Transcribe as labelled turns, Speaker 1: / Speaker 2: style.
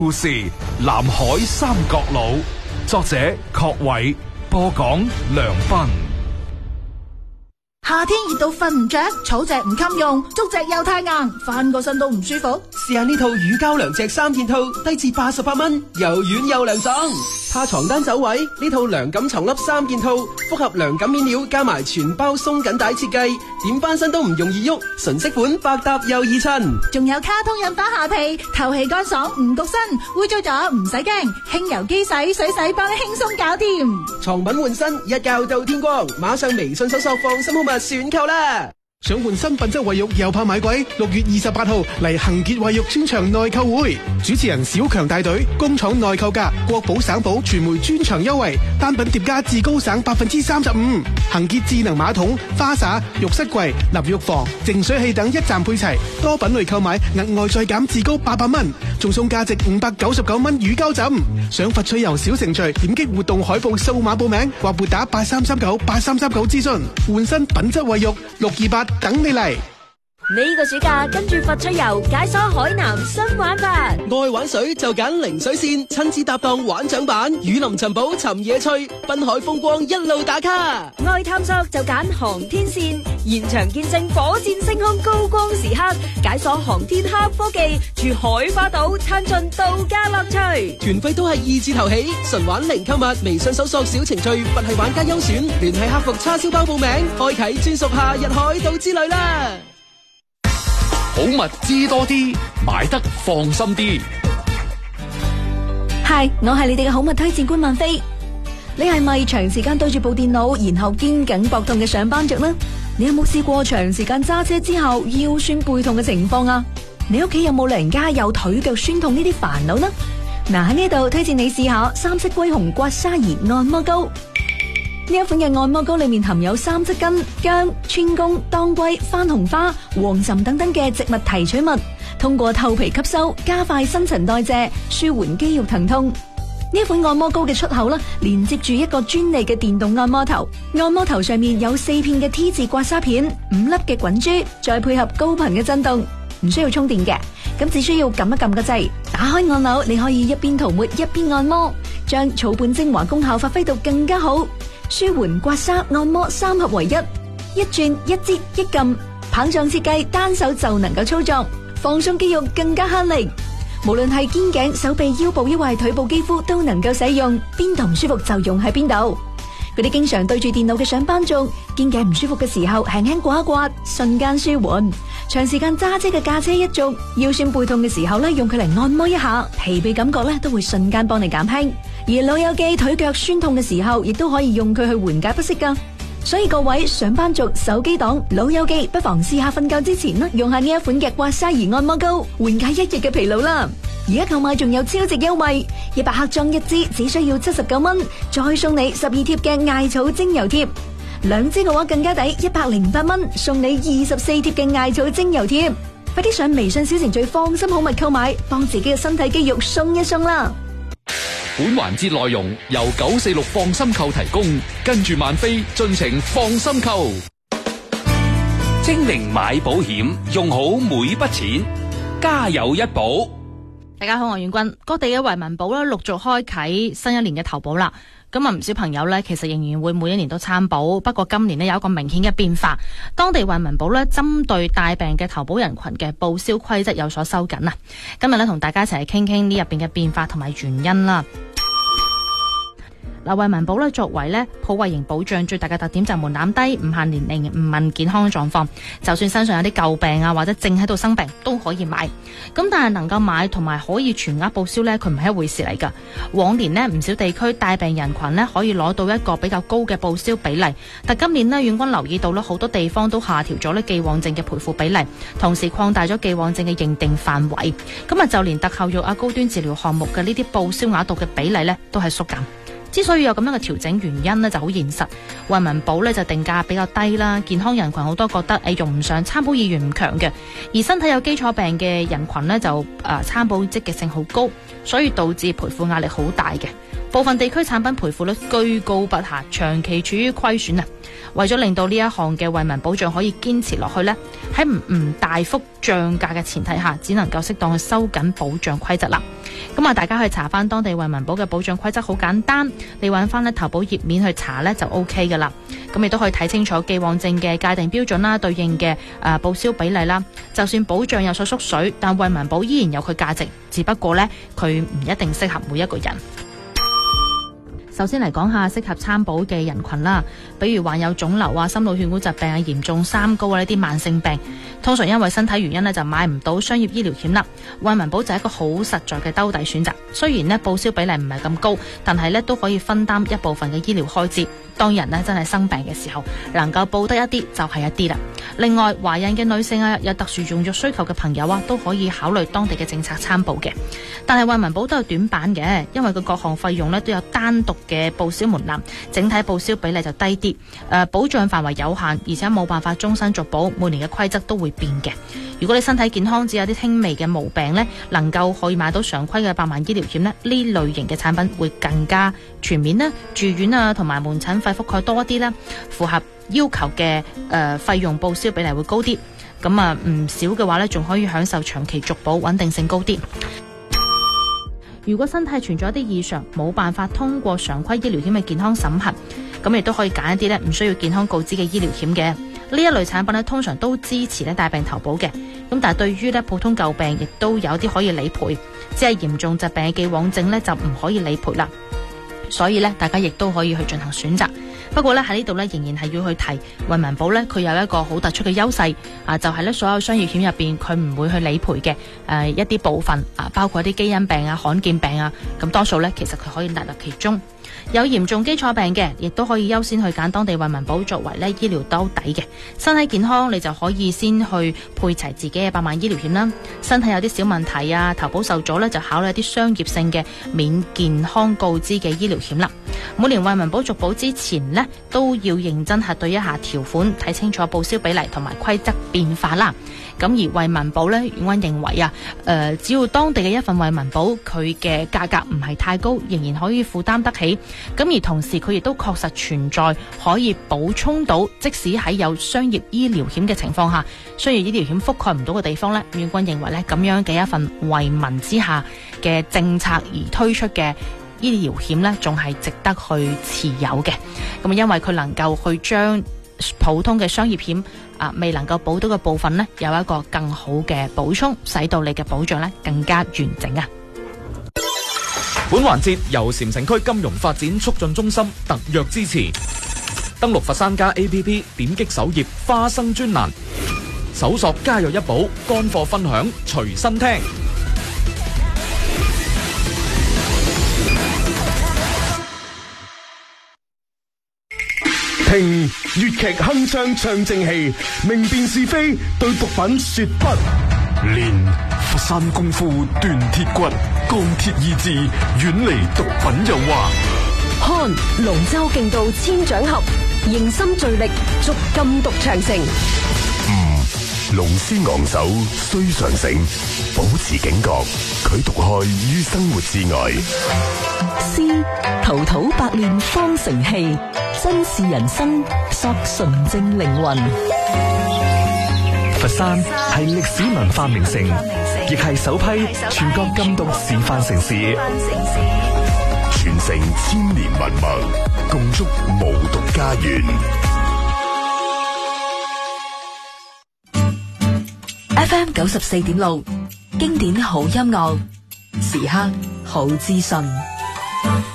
Speaker 1: 故事《南海三角佬》，作者郝偉，播講梁斌。
Speaker 2: 夏天熱到瞓唔着，草席唔襟用，竹席又太硬，翻個身都唔舒服。
Speaker 3: 試下呢套乳膠涼席3件套，低至88蚊，又軟又涼爽。怕床單走位，呢套涼感床笠3件套，複合涼感面料加埋全包鬆緊帶設計，點翻身都唔容易喐，純色款，百搭又易襯。
Speaker 2: 仲有卡通印花下皮，透氣乾爽，唔焗身，污糟咗唔使驚，輕油機洗水洗幫你輕鬆搞掂。
Speaker 3: 床品換新，一覺到天光，馬上微信搜索放心好物選購啦！
Speaker 4: 想換新品質衛浴又怕買貴？6月28號嚟恒傑衛浴專場內購會，主持人小強帶隊，工廠內購價，國寶省寶傳媒專場優惠，單品疊加至高省35%。恒傑智能馬桶、花灑、浴室櫃、淋浴房、淨水器等一站配齊，多品類購買額外再減至高800蚊，仲送價值599蚊乳膠枕。想發趣遊小程序，點擊活動海報掃碼報名，或撥打8339諮詢。換新品質衛浴628。等你嚟！
Speaker 5: 呢個暑假跟住佛趣遊解鎖海南新玩法，
Speaker 3: 愛玩水就揀零水線，親子搭檔玩槳板，雨林尋寶尋野趣，濱海風光一路打卡。
Speaker 5: 愛探索就揀航天線，現場見證火箭升空高光時刻，解鎖航天黑科技，住海花島參盡度假樂趣。
Speaker 3: 團費都係2字頭起，純玩零購物，微信搜索小程序佛系玩家優選，聯繫客服叉燒包報名，開啟專屬夏日海島之旅啦！
Speaker 1: 好物知多啲，買得放心啲。
Speaker 5: 係，我係你哋嘅好物推薦官萬飛。你係咪長時間對住部電腦，然後肩頸膊痛嘅上班族呢？你有冇試過長時間揸車之後腰酸背痛嘅情況啊？你屋企有冇老人家有腿腳酸痛呢啲煩惱呢？嗱，喺呢度推薦你試下三色龜熊刮痧儀按摩膏。呢一款嘅按摩膏裏面含有3色根、薑、川芎、當歸、番紅花、黃芩等等嘅植物提取物，通過透皮吸收，加快新陳代謝，舒緩肌肉疼痛。呢款按摩膏嘅出口啦，連接住一個專利嘅電動按摩頭，按摩頭上面有4片嘅 T 字刮痧片，5粒嘅滾珠，再配合高頻嘅震動，唔需要充電嘅，咁只需要撳一撳個掣，打開按鈕，你可以一邊塗抹一邊按摩，將草本精華功效發揮到更加好。舒緩刮痧按摩3合為一，一轉一擠一撳，棒狀設計，單手就能夠操作，放鬆肌肉更加慳力。無論係肩頸、手臂、腰部抑或腿部肌膚都能夠使用，邊度唔舒服就用喺邊度。佢哋經常對住電腦嘅上班族，肩頸唔舒服嘅時候，輕輕刮一刮，瞬間舒緩。長時間揸車嘅駕車一族，腰酸背痛嘅時候咧，用佢嚟按摩一下，疲憊感覺咧都會瞬間幫你減輕。而老友記腿腳酸痛嘅時候，亦都可以用佢去緩解不適噶。所以各位上班族、手機黨、老友記，不妨試下瞓覺之前用下呢一款嘅刮痧儀按摩膏，緩解一日嘅疲勞啦。而家購買仲有超值優惠，100克裝一支只需要79蚊，再送你12貼嘅艾草精油貼，2支嘅話更加抵，108蚊，送你24貼嘅艾草精油貼。快啲上微信小程序放心好物購買，幫自己嘅身體肌肉鬆一鬆啦。
Speaker 1: 本環節內容由946放心購提供，跟住萬飛盡情放心購。
Speaker 6: 精靈買保險，用好每筆錢，家有一保。
Speaker 7: 大家好，我係遠君。各地嘅惠民保咧陸續開啟新一年嘅投保啦。咁啊，唔少朋友咧其實仍然會每一年都參保，不過今年咧有一個明顯嘅變化，當地惠民保咧針對大病嘅投保人群嘅報銷規則有所收緊啊。今日咧同大家一齊嚟傾傾呢入邊嘅變化同埋原因啦。惠民保咧作為咧普惠型保障，最大嘅特點就係門檻低，唔限年齡，唔問健康狀況，就算身上有啲舊病啊或者正喺度生病都可以買。咁但係能夠買同埋可以全額報銷咧，佢唔係一回事嚟噶。往年呢，唔少地區大病人群咧可以攞到一個比較高嘅報銷比例，但今年呢，遠軍留意到咧好多地方都下調咗咧既往症嘅賠付比例，同時擴大咗既往症嘅認定範圍。咁啊，就連特效藥啊、高端治療項目嘅呢啲報銷額度嘅比例咧都係縮減。之所以有咁樣嘅調整原因呢，就好現實。惠民保呢就定價比較低啦，健康人群好多覺得用唔上，參保意願唔強嘅，而身體有基礎病嘅人群呢，就參保積極性好高，所以導致賠付壓力好大嘅。 部分地區產品賠付率居高不下，長期處於虧損啊！為咗令到呢一項嘅惠民保障可以堅持落去呢，喺唔大幅漲價嘅前提下，只能夠適當去收緊保障規則啦。咁啊，大家去查翻當地惠民保嘅保障規則，好簡單，你揾翻咧投保頁面去查呢就 OK 噶啦。咁亦都可以睇清楚既往症嘅界定標準啦，對應嘅報銷比例啦。就算保障有所縮水，但惠民保依然有佢價值，只不過呢，佢唔一定適合每一個人。首先嚟講下適合參保嘅人群啦，比如患有腫瘤啊、心腦血管疾病啊、嚴重三高啊呢啲慢性病，通常因為身體原因呢就買唔到商業醫療險啦。惠民保就係一個好實在嘅兜底選擇，雖然呢報銷比例唔係咁高，但係呢都可以分擔一部分嘅醫療開支。當人呢真係生病嘅時候，能夠報得一啲就係一啲啦。另外，懷孕嘅女性啊，有特殊用藥需求嘅朋友啊，都可以考慮當地嘅政策參保嘅。但係惠民保都有短板嘅，因為佢各項費用呢都有單獨嘅報銷門檻，整體報銷比例就低啲。保障範圍有限，而且冇辦法終身續保，每年嘅規則都會變嘅。如果你身體健康，只有啲輕微嘅毛病呢，能夠可以買到常規嘅100萬醫療險呢，呢類型嘅產品會更加全面啦，住院啊同埋門診費覆蓋多啲啦，符合要求嘅費用報銷比例會高啲。咁啊唔少嘅話呢，仲可以享受長期續保，穩定性高啲。如果身體存在一啲異常，冇辦法通過常規醫療險嘅健康審核，咁亦都可以揀一啲呢唔需要健康告知嘅醫療險嘅。呢一類產品呢，通常都支持呢帶病投保嘅。咁但係對於呢普通舊病，亦都有啲可以理賠，只係嚴重疾病嘅既往症呢，就唔可以理賠啦。所以呢，大家亦都可以去進行選擇。不過呢，喺呢度呢，仍然係要去提惠民保呢，佢有一個好突出嘅優勢啊，就係呢所有商業險入邊佢唔會去理賠嘅一啲部分啊，包括一啲基因病啊、罕見病啊，咁多數呢，其實佢可以納入其中。有嚴重基礎病嘅，亦都可以優先去揀當地惠民保作為呢醫療兜底嘅。身體健康你就可以先去配齊自己嘅100萬醫療險啦。身體有啲小問題啊，投保受阻呢，就考慮一啲商業性嘅免健康告知嘅醫療險啦。每年惠民保續保之前呢，都要認真核對一下條款，睇清楚報銷比例同埋規則變化啦。咁而惠民保呢，阮溫認為啊，只要當地嘅一份惠民保佢嘅價格唔係太高，仍然可以負擔得起。咁而同時佢亦都確實存在可以補充到，即使喺有商業醫療險嘅情況下，商業醫療險覆蓋唔到嘅地方呢，阮溫認為呢，咁樣嘅一份惠民之下嘅政策而推出嘅醫療險呢，仲係值得去持有嘅。咁因為佢能夠去將普通嘅商業險未能夠保到嘅部分呢，有一個更好嘅補充，使到你嘅保障呢更加完整啊！
Speaker 1: 本環節由禪城區金融發展促進中心特約支持。登錄佛山家 APP， 點擊首頁花生專欄，搜索家有一寶，乾貨分享隨身聽。
Speaker 8: 聽粵劇鏗鏘唱正氣，明辨是非，對毒品說不。練佛山功夫鍛鐵骨，鋼鐵意志遠離毒品誘惑。
Speaker 9: 看龍舟競渡千掌合，凝心聚力逐禁毒長城。
Speaker 8: 龍師昂首須上醒，保持警覺，拒毒害於生活之外。
Speaker 9: 詩陶土百煉方成器，真是人生塑純正靈魂。
Speaker 10: 佛山係歷史文化名城，亦係首批全國禁毒示範城市，
Speaker 8: 傳承千年文脈，共築無毒家園。
Speaker 9: FM 94.6，經典好音樂，時刻好資訊。